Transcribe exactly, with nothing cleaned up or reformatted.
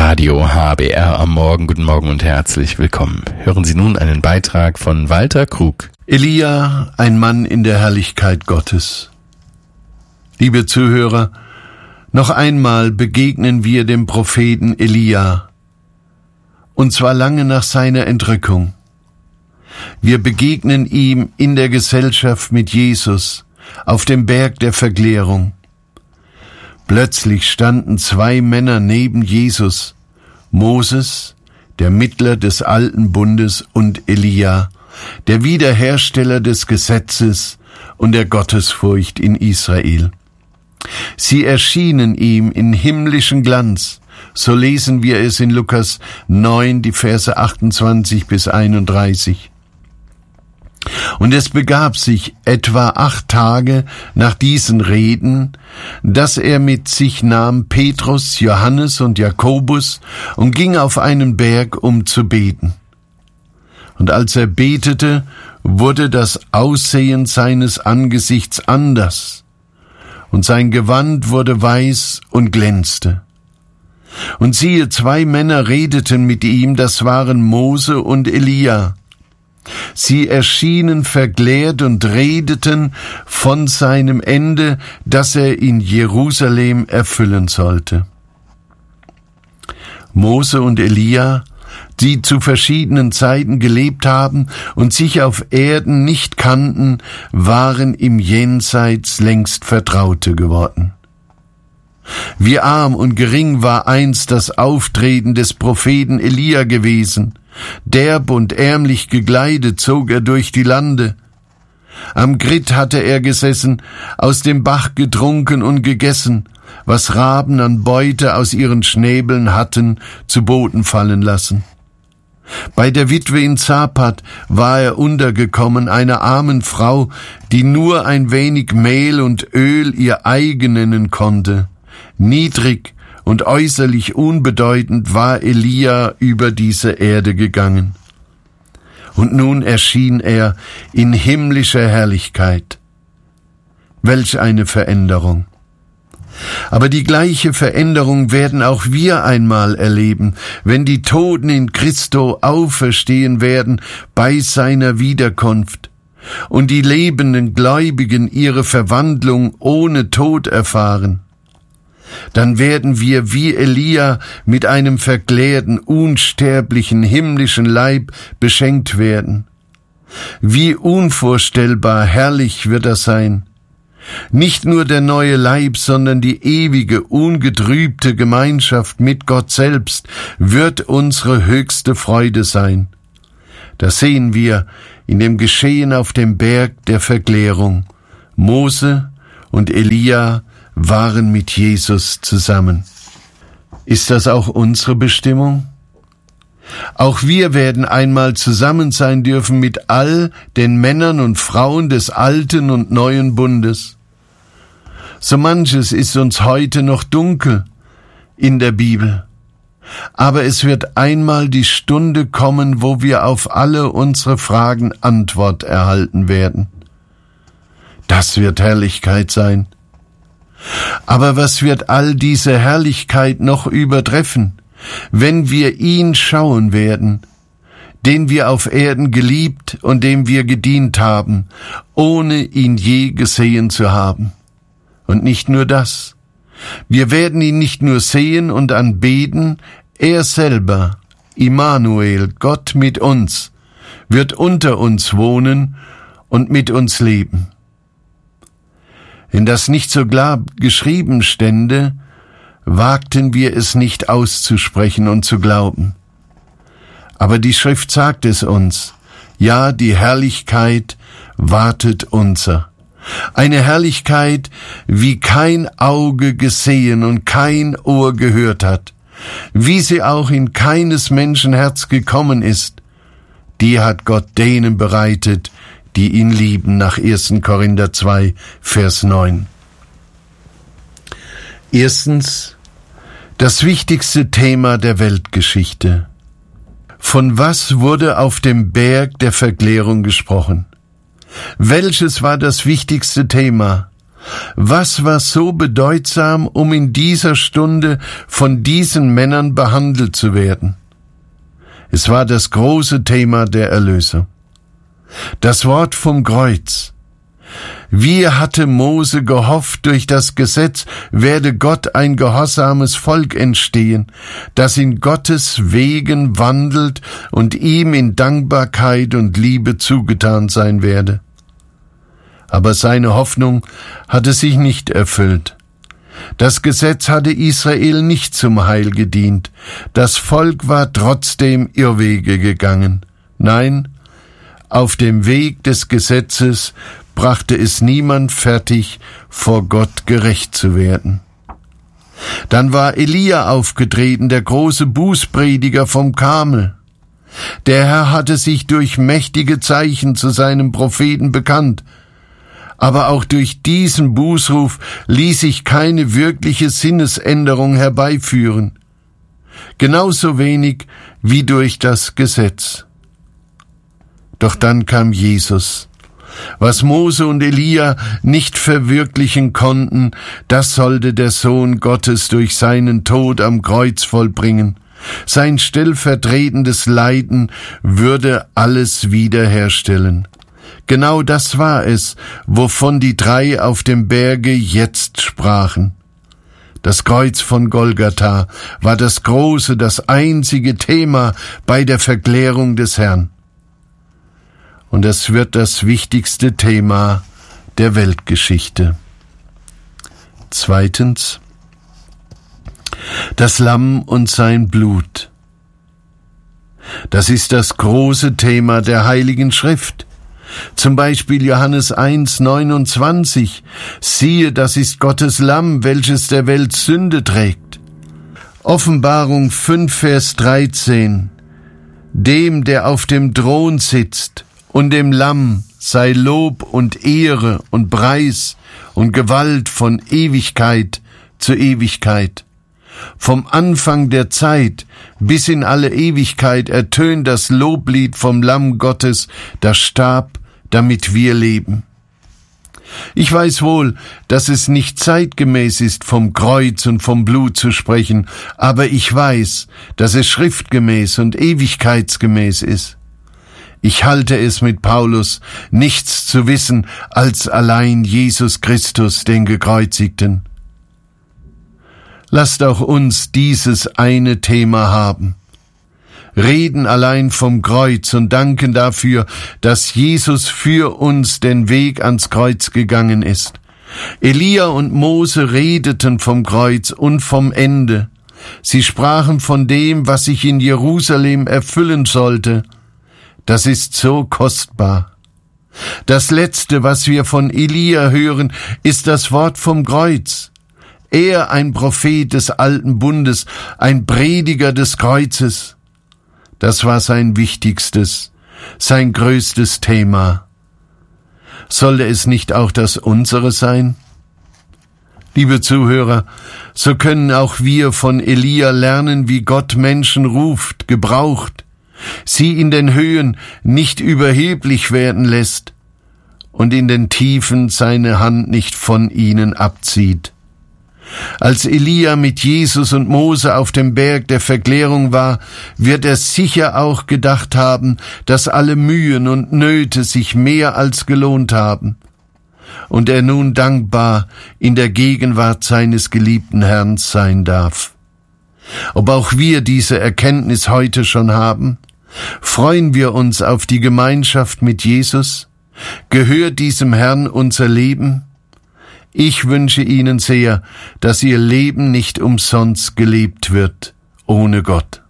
Radio H B R am Morgen. Guten Morgen und herzlich willkommen. Hören Sie nun einen Beitrag von Walter Krug. Elia, ein Mann in der Herrlichkeit Gottes. Liebe Zuhörer, noch einmal begegnen wir dem Propheten Elia, und zwar lange nach seiner Entrückung. Wir begegnen ihm in der Gesellschaft mit Jesus auf dem Berg der Verklärung. Plötzlich standen zwei Männer neben Jesus, Moses, der Mittler des alten Bundes, und Elia, der Wiederhersteller des Gesetzes und der Gottesfurcht in Israel. Sie erschienen ihm in himmlischen Glanz, so lesen wir es in Lukas neun, die Verse achtundzwanzig bis einunddreißig. Und es begab sich etwa acht Tage nach diesen Reden, dass er mit sich nahm Petrus, Johannes und Jakobus und ging auf einen Berg, um zu beten. Und als er betete, wurde das Aussehen seines Angesichts anders, und sein Gewand wurde weiß und glänzte. Und siehe, zwei Männer redeten mit ihm, das waren Mose und Elia. Sie erschienen verklärt und redeten von seinem Ende, das er in Jerusalem erfüllen sollte. Mose und Elia, die zu verschiedenen Zeiten gelebt haben und sich auf Erden nicht kannten, waren im Jenseits längst Vertraute geworden. Wie arm und gering war einst das Auftreten des Propheten Elia gewesen. Derb und ärmlich gekleidet zog er durch die Lande. Am Grit hatte er gesessen, aus dem Bach getrunken und gegessen, was Raben an Beute aus ihren Schnäbeln hatten zu Boden fallen lassen. Bei der Witwe in Zapat war er untergekommen, einer armen Frau, die nur ein wenig Mehl und Öl ihr eigen nennen konnte. Niedrig und äußerlich unbedeutend war Elia über diese Erde gegangen. Und nun erschien er in himmlischer Herrlichkeit. Welch eine Veränderung! Aber die gleiche Veränderung werden auch wir einmal erleben, wenn die Toten in Christo auferstehen werden bei seiner Wiederkunft und die lebenden Gläubigen ihre Verwandlung ohne Tod erfahren. Dann werden wir wie Elia mit einem verklärten, unsterblichen, himmlischen Leib beschenkt werden. Wie unvorstellbar herrlich wird das sein. Nicht nur der neue Leib, sondern die ewige, ungetrübte Gemeinschaft mit Gott selbst wird unsere höchste Freude sein. Das sehen wir in dem Geschehen auf dem Berg der Verklärung. Mose und Elia waren mit Jesus zusammen. Ist das auch unsere Bestimmung? Auch wir werden einmal zusammen sein dürfen mit all den Männern und Frauen des alten und neuen Bundes. So manches ist uns heute noch dunkel in der Bibel, aber es wird einmal die Stunde kommen, wo wir auf alle unsere Fragen Antwort erhalten werden. Das wird Herrlichkeit sein. Aber was wird all diese Herrlichkeit noch übertreffen, wenn wir ihn schauen werden, den wir auf Erden geliebt und dem wir gedient haben, ohne ihn je gesehen zu haben? Und nicht nur das. Wir werden ihn nicht nur sehen und anbeten, er selber, Immanuel, Gott mit uns, wird unter uns wohnen und mit uns leben. Wenn das nicht so klar geschrieben stände, wagten wir es nicht auszusprechen und zu glauben. Aber die Schrift sagt es uns, ja, die Herrlichkeit wartet unser. Eine Herrlichkeit, wie kein Auge gesehen und kein Ohr gehört hat, wie sie auch in keines Menschen Herz gekommen ist, die hat Gott denen bereitet, die ihn lieben, nach erster Korinther zwei, Vers neun. Erstens, das wichtigste Thema der Weltgeschichte. Von was wurde auf dem Berg der Verklärung gesprochen? Welches war das wichtigste Thema? Was war so bedeutsam, um in dieser Stunde von diesen Männern behandelt zu werden? Es war das große Thema der Erlösung. Das Wort vom Kreuz. Wie hatte Mose gehofft, durch das Gesetz werde Gott ein gehorsames Volk entstehen, das in Gottes Wegen wandelt und ihm in Dankbarkeit und Liebe zugetan sein werde. Aber seine Hoffnung hatte sich nicht erfüllt. Das Gesetz hatte Israel nicht zum Heil gedient. Das Volk war trotzdem Irrwege gegangen. Nein, auf dem Weg des Gesetzes brachte es niemand fertig, vor Gott gerecht zu werden. Dann war Elia aufgetreten, der große Bußprediger vom Karmel. Der Herr hatte sich durch mächtige Zeichen zu seinem Propheten bekannt, aber auch durch diesen Bußruf ließ sich keine wirkliche Sinnesänderung herbeiführen, genauso wenig wie durch das Gesetz. Doch dann kam Jesus. Was Mose und Elia nicht verwirklichen konnten, das sollte der Sohn Gottes durch seinen Tod am Kreuz vollbringen. Sein stellvertretendes Leiden würde alles wiederherstellen. Genau das war es, wovon die drei auf dem Berge jetzt sprachen. Das Kreuz von Golgatha war das große, das einzige Thema bei der Verklärung des Herrn. Und es wird das wichtigste Thema der Weltgeschichte. Zweitens, das Lamm und sein Blut. Das ist das große Thema der Heiligen Schrift. Zum Beispiel Johannes eins neunundzwanzig. Siehe, das ist Gottes Lamm, welches der Welt Sünde trägt. Offenbarung fünf, Vers dreizehn. Dem, der auf dem Thron sitzt, und dem Lamm sei Lob und Ehre und Preis und Gewalt von Ewigkeit zu Ewigkeit. Vom Anfang der Zeit bis in alle Ewigkeit ertönt das Loblied vom Lamm Gottes, das starb, damit wir leben. Ich weiß wohl, dass es nicht zeitgemäß ist, vom Kreuz und vom Blut zu sprechen, aber ich weiß, dass es schriftgemäß und ewigkeitsgemäß ist. Ich halte es mit Paulus, nichts zu wissen als allein Jesus Christus, den Gekreuzigten. Lasst auch uns dieses eine Thema haben. Reden allein vom Kreuz und danken dafür, dass Jesus für uns den Weg ans Kreuz gegangen ist. Elia und Mose redeten vom Kreuz und vom Ende. Sie sprachen von dem, was sich in Jerusalem erfüllen sollte. Das ist so kostbar. Das Letzte, was wir von Elia hören, ist das Wort vom Kreuz. Er, ein Prophet des alten Bundes, ein Prediger des Kreuzes. Das war sein wichtigstes, sein größtes Thema. Sollte es nicht auch das unsere sein? Liebe Zuhörer, so können auch wir von Elia lernen, wie Gott Menschen ruft, gebraucht, sie in den Höhen nicht überheblich werden lässt und in den Tiefen seine Hand nicht von ihnen abzieht. Als Elia mit Jesus und Mose auf dem Berg der Verklärung war, wird er sicher auch gedacht haben, dass alle Mühen und Nöte sich mehr als gelohnt haben und er nun dankbar in der Gegenwart seines geliebten Herrn sein darf. Ob auch wir diese Erkenntnis heute schon haben? Freuen wir uns auf die Gemeinschaft mit Jesus? Gehört diesem Herrn unser Leben? Ich wünsche Ihnen sehr, dass Ihr Leben nicht umsonst gelebt wird ohne Gott.